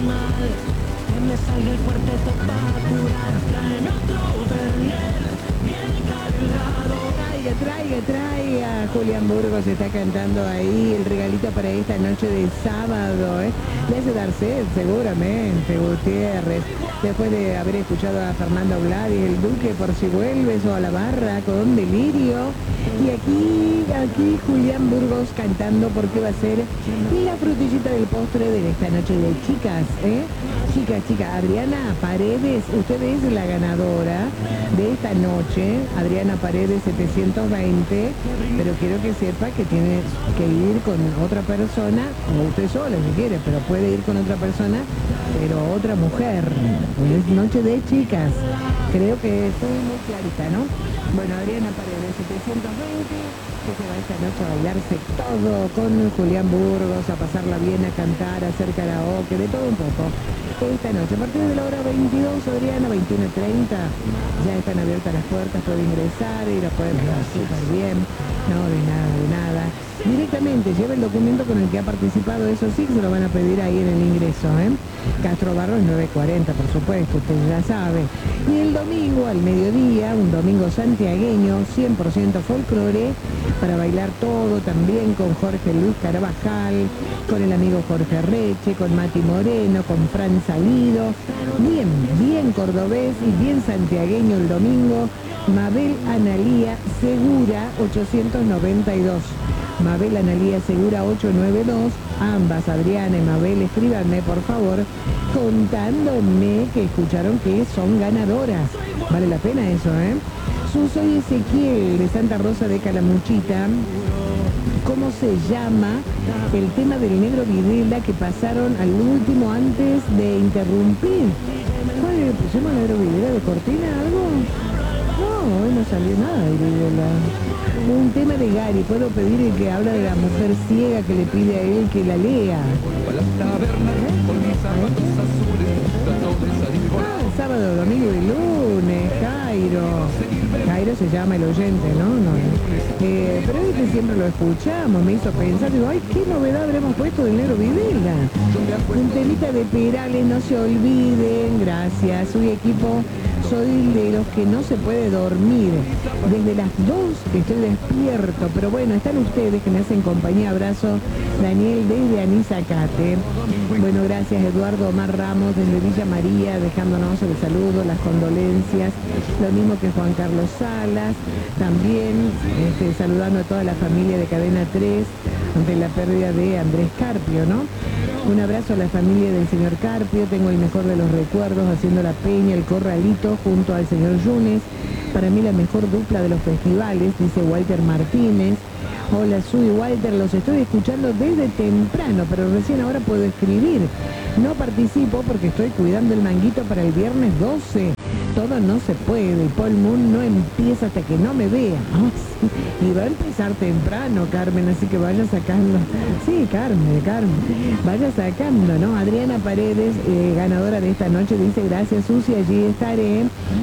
mal, que me salga el cuarteto para curar. Tráeme otro Fernet, bien cargado. Traiga. Julián Burgos está cantando ahí el regalito para esta noche de sábado, ¿eh? Le hace dar sed, seguramente, Gutiérrez. Después de haber escuchado a Fernando Vladi, el Duque, por si vuelves, o a la barra con Delirio. Y aquí Julián Burgos cantando porque va a ser la frutillita del postre de esta noche de chicas, ¿eh? Chica, Adriana Paredes, usted es la ganadora de esta noche, Adriana Paredes 720, pero quiero que sepa que tiene que ir con otra persona, o usted sola si quiere, pero puede ir con otra persona, pero otra mujer. Es noche de chicas, creo que estoy muy clarita, ¿no? Bueno, Adriana Paredes 720, que se va esta noche a bailarse todo con Julián Burgos, a pasarla bien, a cantar, a hacer karaoke, de todo un poco. Esta noche, a partir de la hora 22, Adriana, 21:30, ya están abiertas las puertas, puede ingresar y lo pueden pasar súper bien. No, de nada. Directamente, lleva el documento con el que ha participado, eso sí, que se lo van a pedir ahí en el ingreso, ¿eh? Castro Barros 940, por supuesto, usted ya sabe. Y el domingo, al mediodía, un domingo santiagueño, 100% folclore, para bailar todo también con Jorge Luis Carabajal, con el amigo Jorge Reche, con Mati Moreno, con Fran Salido. Bien cordobés y bien santiagueño el domingo. Mabel Analía Segura 892. Mabel Analía Segura 892. Ambas, Adriana y Mabel, escríbanme por favor contándome que escucharon que son ganadoras. Vale la pena eso, ¿eh? Soy Ezequiel de Santa Rosa de Calamuchita. ¿Cómo se llama el tema del Negro Videla que pasaron al último antes de interrumpir? ¿Cuál le pusimos Negro Videla de cortina algo? No, hoy no salió nada de Videla. Un tema de Gary, puedo pedir el que habla de la mujer ciega que le pide a él que la lea. Sábado, domingo y lunes, Jairo se llama el oyente, ¿no? Pero este siempre lo escuchamos, me hizo pensar, digo, ay, qué novedad habremos puesto del Negro Videla. Un temita de Perales, no se olviden, gracias. Soy equipo, soy de los que no se puede dormir. Desde las 2 que estoy despierto, pero bueno, están ustedes que me hacen compañía. Abrazo, Daniel desde Anisacate. Bueno, gracias Eduardo Omar Ramos desde Villa María, dejándonos el saludo, las condolencias, lo mismo que Juan Carlos Salas, también saludando a toda la familia de Cadena 3 ante la pérdida de Andrés Carpio, ¿no? Un abrazo a la familia del señor Carpio, tengo el mejor de los recuerdos haciendo la peña, el corralito junto al señor Yunes, para mí la mejor dupla de los festivales, dice Walter Martínez. Hola, soy Walter, los estoy escuchando desde temprano, pero recién ahora puedo escribir. No participo porque estoy cuidando el manguito para el viernes 12. Todo no se puede, Paul Moon no empieza hasta que no me vea. Oh, sí. Y va a empezar temprano, Carmen, así que vaya sacando. Sí, Carmen, vaya sacando, ¿no? Adriana Paredes, ganadora de esta noche, dice, gracias Susi, allí estaré.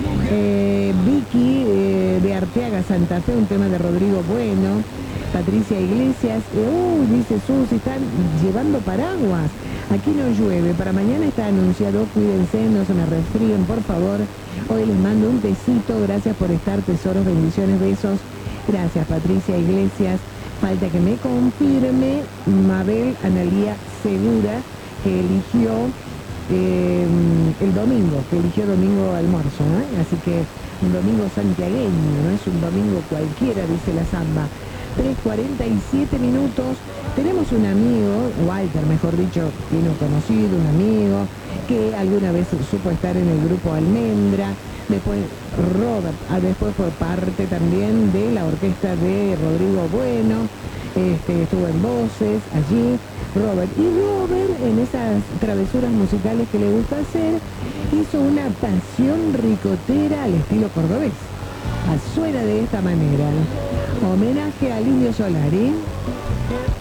Vicky de Arteaga, Santa Fe, un tema de Rodrigo Bueno. Patricia Iglesias, dice Susi, están llevando paraguas. Aquí no llueve, para mañana está anunciado, cuídense, no se me resfríen, por favor. Hoy les mando un besito, gracias por estar, tesoros, bendiciones, besos. Gracias, Patricia Iglesias. Falta que me confirme Mabel Analía Segura, que eligió el domingo, domingo almuerzo, ¿eh? Así que un domingo santiagueño, no es un domingo cualquiera, dice la samba. 3:47 minutos, tenemos un amigo, Walter mejor dicho, tiene un conocido, un amigo, que alguna vez supo estar en el grupo Almendra, después Robert, después fue parte también de la orquesta de Rodrigo Bueno, estuvo en voces allí, Robert en esas travesuras musicales que le gusta hacer, hizo una pasión ricotera al estilo cordobés. Suena de esta manera. Homenaje al Indio Solari.